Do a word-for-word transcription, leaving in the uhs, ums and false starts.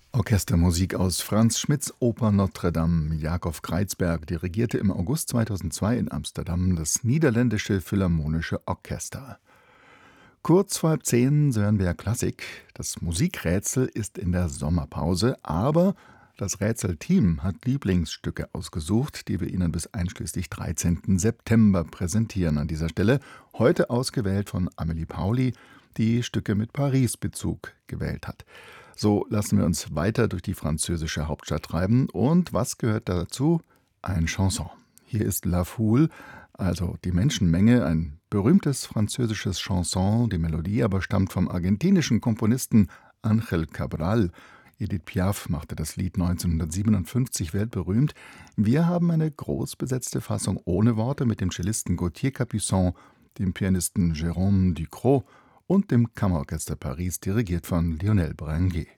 Orchestermusik aus Franz Schmidts Oper Notre Dame. Jakob Kreizberg dirigierte im August zweitausendzwei in Amsterdam das Niederländische Philharmonische Orchester. Kurz vor halb zehn hören wir Klassik. Das Musikrätsel ist in der Sommerpause, aber das Rätselteam hat Lieblingsstücke ausgesucht, die wir Ihnen bis einschließlich dreizehnten September präsentieren. An dieser Stelle heute ausgewählt von Amelie Pauli, die Stücke mit Paris-Bezug gewählt hat. So lassen wir uns weiter durch die französische Hauptstadt treiben. Und was gehört dazu? Ein Chanson. Hier ist La Foule, also die Menschenmenge, ein berühmtes französisches Chanson. Die Melodie aber stammt vom argentinischen Komponisten Ángel Cabral. Edith Piaf machte das Lied neunzehnhundertsiebenundfünfzig weltberühmt. Wir haben eine groß besetzte Fassung ohne Worte mit dem Cellisten Gauthier Capuçon, dem Pianisten Jérôme Ducrot und dem Kammerorchester Paris, dirigiert von Lionel Branguet.